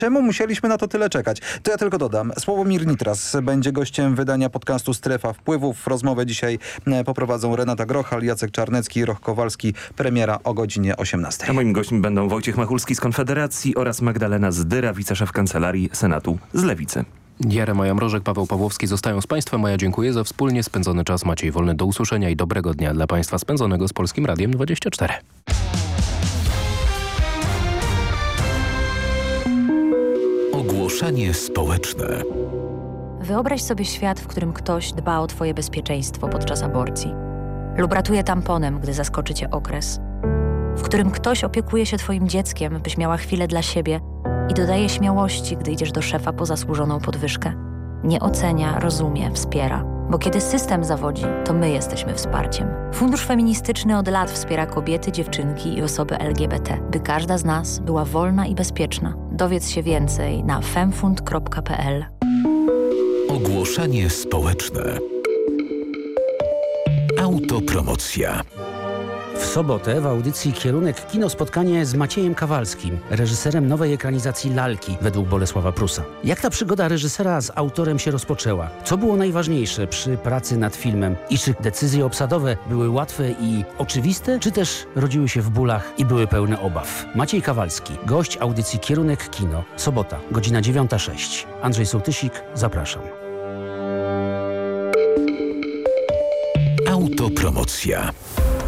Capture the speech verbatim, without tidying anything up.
Czemu musieliśmy na to tyle czekać? To ja tylko dodam. Sławomir Nitras będzie gościem wydania podcastu Strefa Wpływów. Rozmowę dzisiaj poprowadzą Renata Grochal, Jacek Czarnecki i Roch Kowalski. Premiera o godzinie osiemnastej. A moim gośćmi będą Wojciech Machulski z Konfederacji oraz Magdalena Zdyra, wiceszef Kancelarii Senatu z Lewicy. Jarema Jamrożek, Paweł Pawłowski zostają z Państwem, a ja dziękuję za wspólnie spędzony czas. Maciej Wolny, do usłyszenia i dobrego dnia dla Państwa spędzonego z Polskim Radiem dwadzieścia cztery. Ogłoszenie społeczne. Wyobraź sobie świat, w którym ktoś dba o twoje bezpieczeństwo podczas aborcji lub ratuje tamponem, gdy zaskoczy cię okres, w którym ktoś opiekuje się twoim dzieckiem, byś miała chwilę dla siebie i dodaje śmiałości, gdy idziesz do szefa po zasłużoną podwyżkę. Nie ocenia, rozumie, wspiera. Bo kiedy system zawodzi, to my jesteśmy wsparciem. Fundusz Feministyczny od lat wspiera kobiety, dziewczynki i osoby L G B T, by każda z nas była wolna i bezpieczna. Dowiedz się więcej na femfund kropka p l. Ogłoszenie społeczne. Autopromocja. W sobotę w audycji Kierunek Kino spotkanie z Maciejem Kawalskim, reżyserem nowej ekranizacji Lalki według Bolesława Prusa. Jak ta przygoda reżysera z autorem się rozpoczęła? Co było najważniejsze przy pracy nad filmem? I czy decyzje obsadowe były łatwe i oczywiste, czy też rodziły się w bólach i były pełne obaw? Maciej Kawalski, gość audycji Kierunek Kino. Sobota, godzina dziewiąta sześć. Andrzej Sołtysik, zapraszam. Autopromocja.